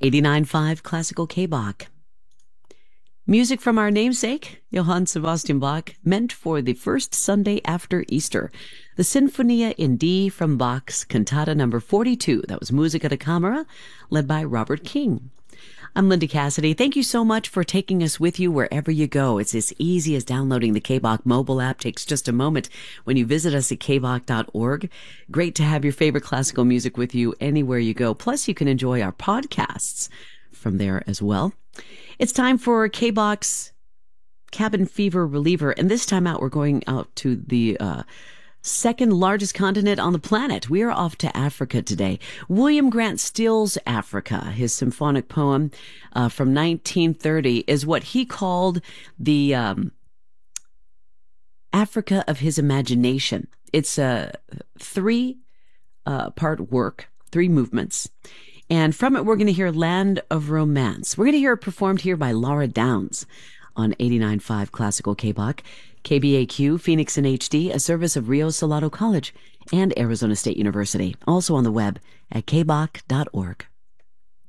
89.5 Classical K-Bach. Music from our namesake, Johann Sebastian Bach, meant for the first Sunday after Easter. The Sinfonia in D from Bach's Cantata number 42. That was Musica da Camera, led by Robert King. I'm Linda Cassidy. Thank you so much for taking us with you wherever you go. It's as easy as downloading the K-Bach mobile app. Takes just a moment when you visit us at kbach.org. Great to have your favorite classical music with you anywhere you go. Plus, you can enjoy our podcasts from there as well. It's time for K-Bach's Cabin Fever Reliever. And this time out, we're going out to the second largest continent on the planet. We are off to Africa today. William Grant Still's Africa, his symphonic poem from 1930, is what he called the Africa of his imagination. It's a three-part work, three movements. And from it, we're going to hear Land of Romance. We're going to hear it performed here by Laura Downs on 89.5 Classical K-Bach. KBAQ, Phoenix in HD, a service of Rio Salado College and Arizona State University. Also on the web at kbach.org.